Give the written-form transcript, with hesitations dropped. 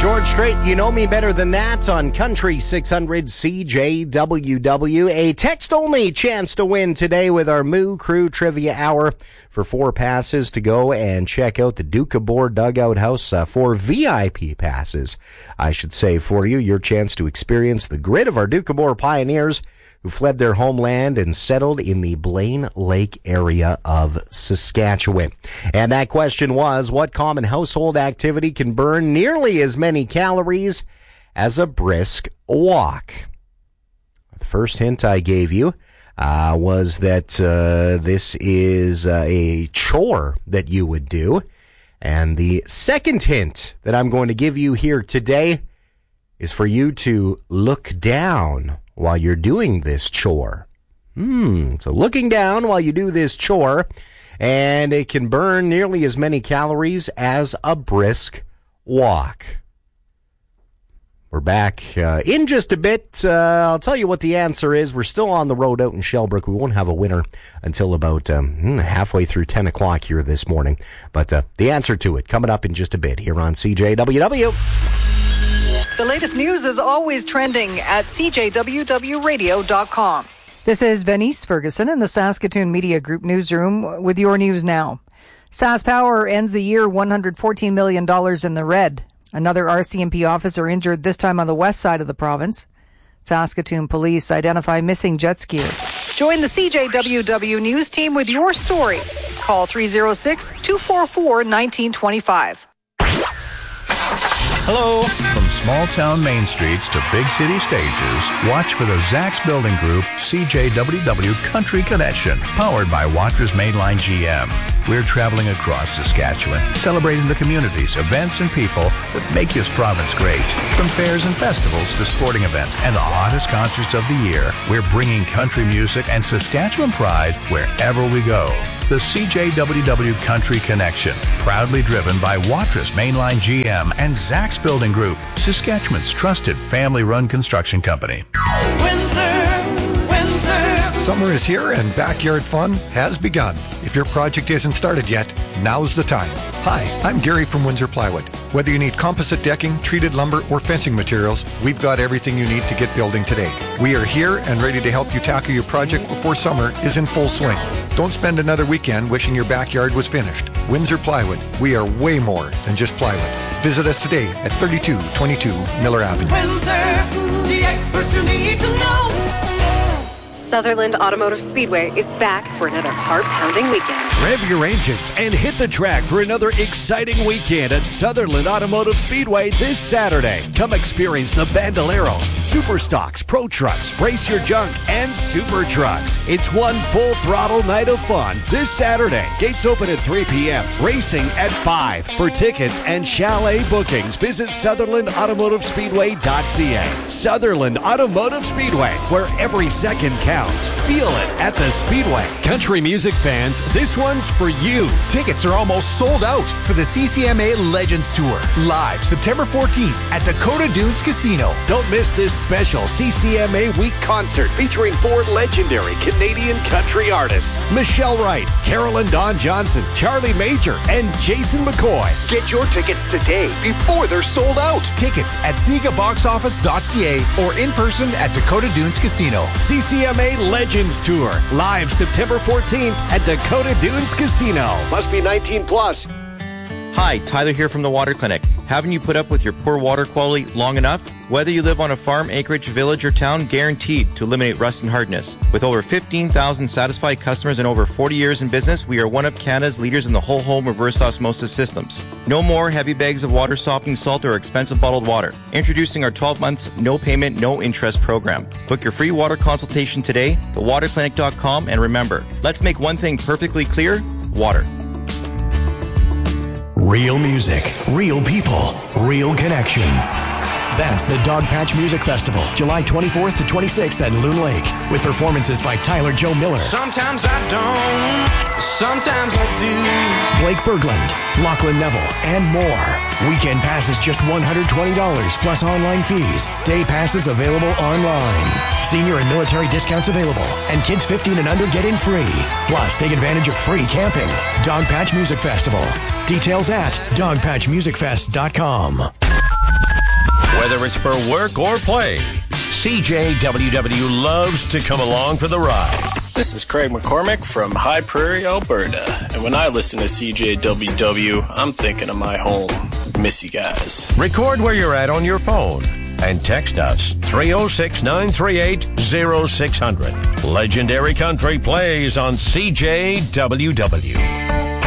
George Strait, you know me better than that on Country 600 CJWW. A text-only chance to win today with our Moo Crew Trivia Hour for 4 passes to go and check out the Doukhobor Dugout House. 4 VIP passes, I should say, for you. Your chance to experience the grit of our Doukhobor pioneers who fled their homeland and settled in the Blaine Lake area of Saskatchewan. And that question was, what common household activity can burn nearly as many calories as a brisk walk? The first hint I gave you was that this is a chore that you would do. And the second hint that I'm going to give you here today is for you to look down while you're doing this chore. So looking down while you do this chore, and it can burn nearly as many calories as a brisk walk. We're back in just a bit. I'll tell you what the answer is. We're still on the road out in Shellbrook. We won't have a winner until about halfway through 10 o'clock here this morning. But the answer to it coming up in just a bit here on CJWW. The latest news is always trending at CJWWradio.com. This is Venice Ferguson in the Saskatoon Media Group newsroom with your news now. SaskPower ends the year $114 million in the red. Another RCMP officer injured, this time on the west side of the province. Saskatoon police identify missing jet skier. Join the CJWW news team with your story. Call 306-244-1925. Hello. From small-town main streets to big city stages, watch for the Zacks Building Group CJWW Country Connection, powered by Watra's Mainline GM. We're traveling across Saskatchewan, celebrating the communities, events, and people that make this province great. From fairs and festivals to sporting events and the hottest concerts of the year, we're bringing country music and Saskatchewan pride wherever we go. The CJWW Country Connection, proudly driven by Watra's Mainline GM and Zacks Building Group, Saskatchewan's trusted family-run construction company. Summer is here and backyard fun has begun. If your project isn't started yet, now's the time. Hi, I'm Gary from Windsor Plywood. Whether you need composite decking, treated lumber, or fencing materials, we've got everything you need to get building today. We are here and ready to help you tackle your project before summer is in full swing. Don't spend another weekend wishing your backyard was finished. Windsor Plywood, we are way more than just plywood. Visit us today at 3222 Miller Avenue. Windsor, the experts you need to know. Sutherland Automotive Speedway is back for another heart-pounding weekend. Rev your engines and hit the track for another exciting weekend at Sutherland Automotive Speedway this Saturday. Come experience the Bandoleros, Super Stocks, Pro Trucks, Brace Your Junk, and Super Trucks. It's one full-throttle night of fun this Saturday. Gates open at 3 p.m. Racing at 5. For tickets and chalet bookings, visit SutherlandAutomotiveSpeedway.ca. Sutherland Automotive Speedway, where every second counts. Feel it at the Speedway. Country music fans, this one's for you. Tickets are almost sold out for the CCMA Legends Tour, live September 14th at Dakota Dunes Casino. Don't miss this special CCMA Week concert featuring 4 legendary Canadian country artists: Michelle Wright, Carolyn Dawn Johnson, Charlie Major, and Jason McCoy. Get your tickets today before they're sold out. Tickets at SegaBoxOffice.ca or in person at Dakota Dunes Casino. CCMA Legends Tour, live September 14th at Dakota Dunes Casino. Must be 18 plus. Hi, Tyler here from the Water Clinic. Haven't you put up with your poor water quality long enough? Whether you live on a farm, acreage, village, or town, guaranteed to eliminate rust and hardness. With over 15,000 satisfied customers and over 40 years in business, we are one of Canada's leaders in the whole home reverse osmosis systems. No more heavy bags of water, softening salt, or expensive bottled water. Introducing our 12 months, no payment, no interest program. Book your free water consultation today, thewaterclinic.com, and remember, let's make one thing perfectly clear: water. Real music, real people, real connection. That's the Dogpatch Music Festival, July 24th to 26th at Loon Lake, with performances by Tyler Joe Miller. Sometimes I don't, sometimes I do. Blake Berglund, Lachlan Neville, and more. Weekend passes just $120 plus online fees. Day passes available online. Senior and military discounts available, and kids 15 and under get in free. Plus, take advantage of free camping. Dogpatch Music Festival. Details at dogpatchmusicfest.com. Whether it's for work or play, CJWW loves to come along for the ride. This is Craig McCormick from High Prairie, Alberta. And when I listen to CJWW, I'm thinking of my home. Miss you guys. Record where you're at on your phone and text us 306-938-0600. Legendary Country plays on CJWW.